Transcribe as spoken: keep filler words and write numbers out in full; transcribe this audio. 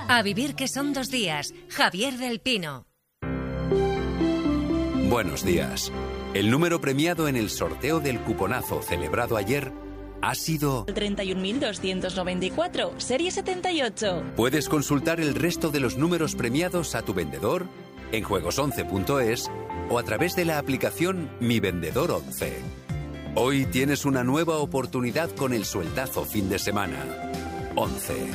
A vivir que son dos días. Javier del Pino. Buenos días. El número premiado en el sorteo del cuponazo celebrado ayer ha sido treinta y un mil doscientos noventa y cuatro, serie setenta y ocho. Puedes consultar el resto de los números premiados a tu vendedor en juegos once punto es o a través de la aplicación Mi Vendedor once. Hoy tienes una nueva oportunidad con el sueldazo fin de semana. once.